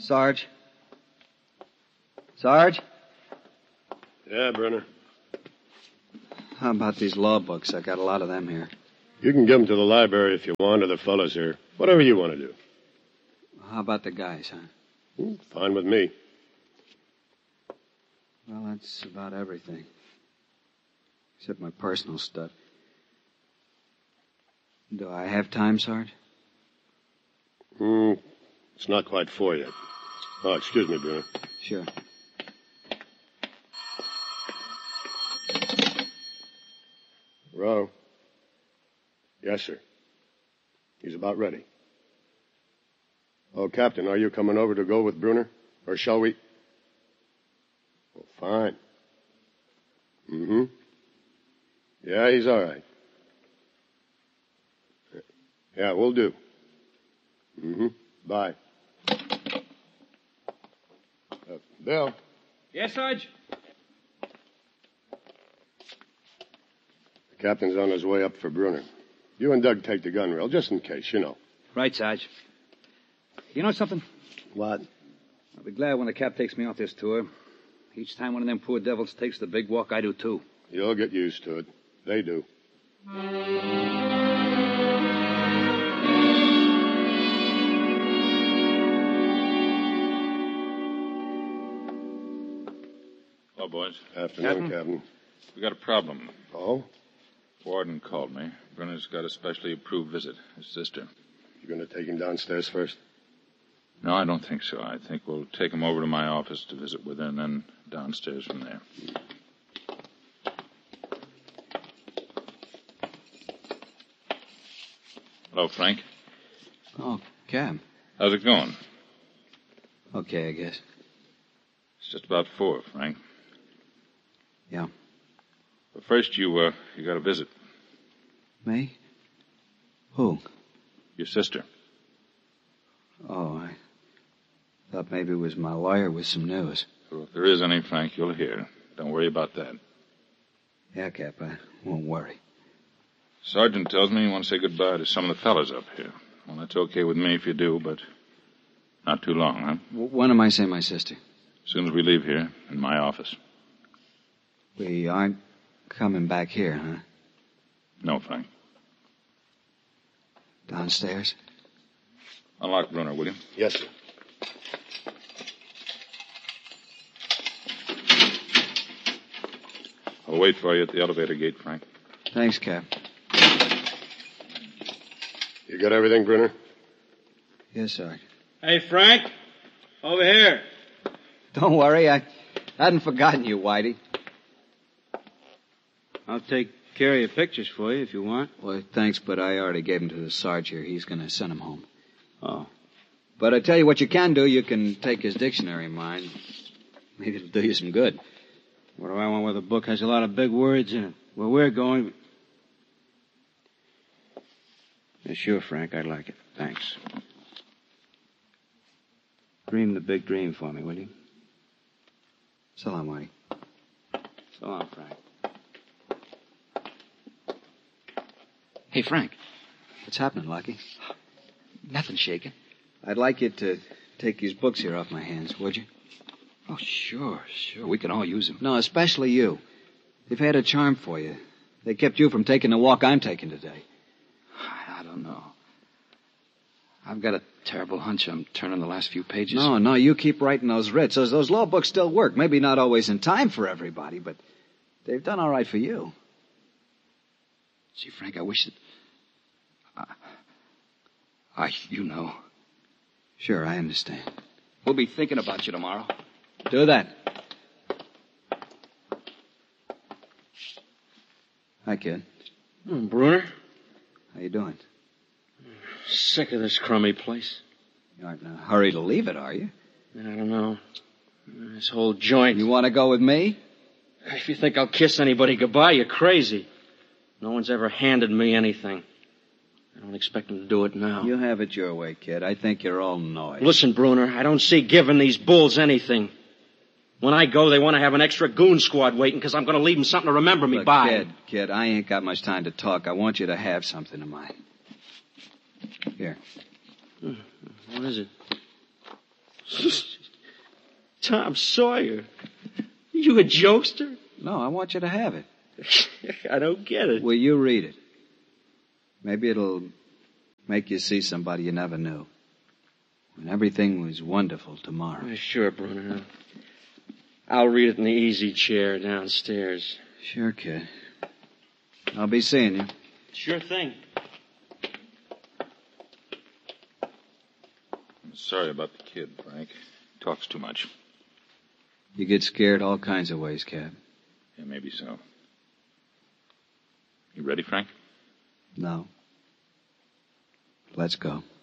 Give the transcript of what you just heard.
Sarge? Sarge? Yeah, Brunner. How about these law books? I got a lot of them here. You can give them to the library if you want, or the fellas here. Whatever you want to do. How about the guys, huh? Fine with me. Well, that's about everything. Except my personal stuff. Do I have time, Sarge? It's not quite 4 yet. Oh, excuse me, Brunner. Sure. Rowe. Yes, sir. He's about ready. Oh, Captain, are you coming over to go with Brunner? Or shall we? Oh, fine. Yeah, he's all right. Yeah, we'll do. Bye. Bill. Yes, Sarge? The captain's on his way up for Brunner. You and Doug take the gun rail, just in case, you know. Right, Sarge. You know something? What? I'll be glad when the Cap takes me off this tour. Each time one of them poor devils takes the big walk, I do too. You'll get used to it. They do. Hello, boys. Afternoon, Captain. We got a problem. Oh? Warden called me. Brunner's got a specially approved visit. His sister. You going to take him downstairs first? No, I don't think so. I think we'll take him over to my office to visit with her and then downstairs from there. Hello, Frank. Oh, Cab. How's it going? Okay, I guess. It's just about 4, Frank. Yeah. But first, you got a visit. Me? Who? Your sister. Oh, I thought maybe it was my lawyer with some news. So if there is any, Frank, you'll hear. Don't worry about that. Yeah, Cap, I won't worry. Sergeant tells me you want to say goodbye to some of the fellas up here. Well, that's okay with me if you do, but not too long, huh? When am I seeing my sister? As soon as we leave here, in my office. We aren't coming back here, huh? No, Frank. Downstairs? Unlock Brunner, will you? Yes, sir. I'll wait for you at the elevator gate, Frank. Thanks, Cap. You got everything, Brunner? Yes, Sarge. Hey, Frank. Over here. Don't worry, I hadn't forgotten you, Whitey. I'll take care of your pictures for you if you want. Well, thanks, but I already gave them to the Sarge here. He's going to send them home. Oh. But I tell you what you can do. You can take his dictionary of mine. Maybe it'll do you some good. What do I want with a book has a lot of big words in it? Where we're going... Yeah, sure, Frank, I'd like it. Thanks. Dream the big dream for me, will you? So long, Whitey. So long, Frank. Hey, Frank. What's happening, Lucky? Nothing shaking. I'd like you to take these books here off my hands, would you? Oh, sure. We can all use them. No, especially you. They've had a charm for you. They kept you from taking the walk I'm taking today. I don't know. I've got a terrible hunch I'm turning the last few pages. No, you keep writing those writs. Those law books still work. Maybe not always in time for everybody, but they've done all right for you. See, Frank, I wish that... you know. Sure, I understand. We'll be thinking about you tomorrow. Do that. Hi, kid. Brunner? How you doing? Sick of this crummy place. You aren't in a hurry to leave it, are you? I don't know. This whole joint. You want to go with me? If you think I'll kiss anybody goodbye, you're crazy. No one's ever handed me anything. I don't expect them to do it now. You have it your way, kid. I think you're all noise. Listen, Brunner, I don't see giving these bulls anything. When I go, they want to have an extra goon squad waiting because I'm going to leave them something to remember me by. Kid, I ain't got much time to talk. I want you to have something of mine. Here. What is it? Tom Sawyer? You a jokester? No, I want you to have it. I don't get it. Will you read it? Maybe it'll make you see somebody you never knew. When everything was wonderful tomorrow. Sure, Bruner. I'll read it in the easy chair downstairs. Sure, kid. I'll be seeing you. Sure thing. I'm sorry about the kid, Frank. He talks too much. You get scared all kinds of ways, Cap. Yeah, maybe so. You ready, Frank? No. Let's go.